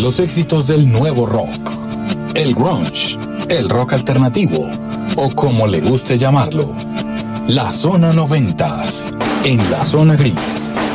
los éxitos del nuevo rock, el grunge, el rock alternativo o como le guste llamarlo. La Zona 90s, en la Zona Gris.